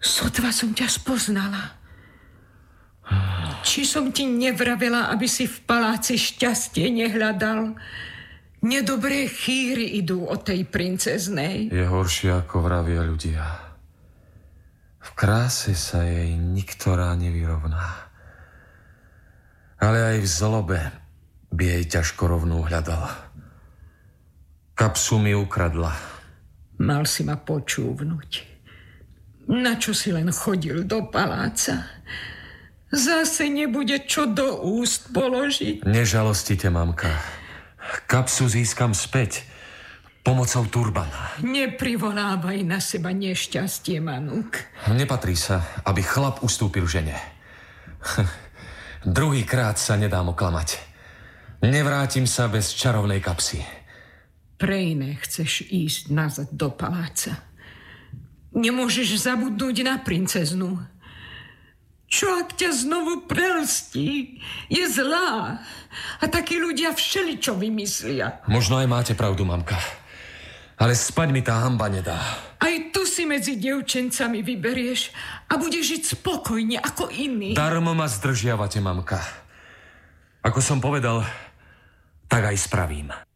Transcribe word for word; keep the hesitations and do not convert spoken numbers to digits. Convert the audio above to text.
Sotva som ťa spoznala. Či som ti nevravela, aby si v paláci šťastie nehľadal? Nedobré chýry idú od tej princeznej. Je horšie, ako vravia ľudia. V kráse sa jej niktorá nevyrovná. Ale aj v zlobe by jej ťažko rovnú hľadala. Kapsu mi ukradla. Mal si ma počúvnuť. Na čo si len chodil do paláca? Zase nebude čo do úst položiť. Nežalostite, mamka. Kapsu získam späť pomocou turbana. Neprivolávaj na seba nešťastie, Manuk. Nepatrí sa, aby chlap ustúpil žene. Druhýkrát sa nedám oklamať. Nevrátim sa bez čarovnej kapsy. Pre iné chceš ísť nazad do paláca. Nemôžeš zabudnúť na princeznu. Čo ak ťa znovu prelstí? Je zlá. A takí ľudia všeličo vymyslia. Možno aj máte pravdu, mamka. Ale spať mi tá hanba nedá. Aj tu si medzi dievčencami vyberieš a budeš žiť spokojne ako iní. Darmo ma zdržiavate, mamka. Ako som povedal, tak aj spravím.